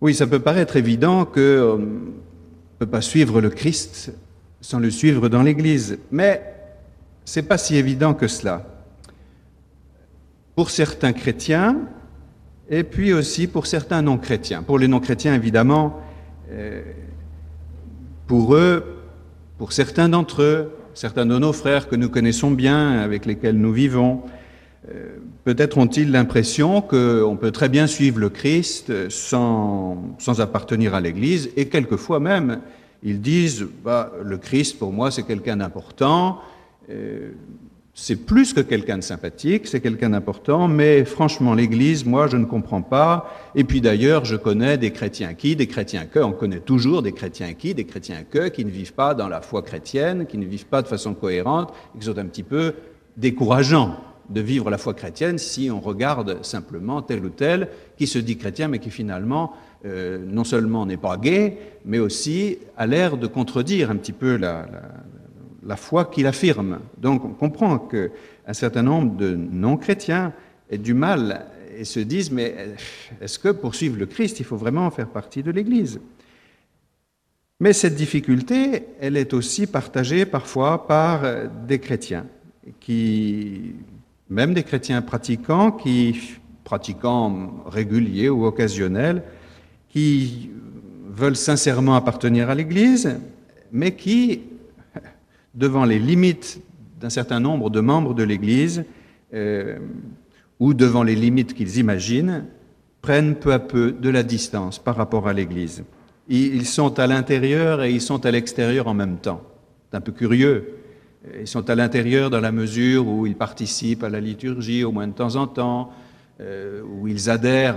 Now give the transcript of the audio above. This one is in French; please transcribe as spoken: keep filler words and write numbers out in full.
Oui, ça peut paraître évident qu'on ne peut pas suivre le Christ sans le suivre dans l'Église, mais ce n'est pas si évident que cela. Pour certains chrétiens, et puis aussi pour certains non-chrétiens. Pour les non-chrétiens, évidemment, euh, pour eux, pour certains d'entre eux, certains de nos frères que nous connaissons bien, avec lesquels nous vivons, euh, peut-être ont-ils l'impression qu'on peut très bien suivre le Christ sans, sans appartenir à l'Église, et quelquefois même, ils disent bah, « le Christ, pour moi, c'est quelqu'un d'important, euh, c'est plus que quelqu'un de sympathique, c'est quelqu'un d'important, mais franchement, l'Église, moi, je ne comprends pas. Et puis d'ailleurs, je connais des chrétiens qui, des chrétiens que, on connaît toujours des chrétiens qui, des chrétiens que, qui ne vivent pas dans la foi chrétienne, qui ne vivent pas de façon cohérente, et qui sont un petit peu décourageants de vivre la foi chrétienne si on regarde simplement tel ou tel qui se dit chrétien, mais qui finalement, euh, non seulement n'est pas gay, mais aussi a l'air de contredire un petit peu la... la la foi qu'il affirme. Donc on comprend qu'un certain nombre de non-chrétiens aient du mal et se disent « mais est-ce que pour suivre le Christ, il faut vraiment faire partie de l'Église ?» Mais cette difficulté, elle est aussi partagée parfois par des chrétiens, qui, même des chrétiens pratiquants, qui, pratiquants réguliers ou occasionnels, qui veulent sincèrement appartenir à l'Église, mais qui, devant les limites d'un certain nombre de membres de l'Église, euh, ou devant les limites qu'ils imaginent, prennent peu à peu de la distance par rapport à l'Église. Ils sont à l'intérieur et ils sont à l'extérieur en même temps. C'est un peu curieux. Ils sont à l'intérieur dans la mesure où ils participent à la liturgie au moins de temps en temps, euh, où ils adhèrent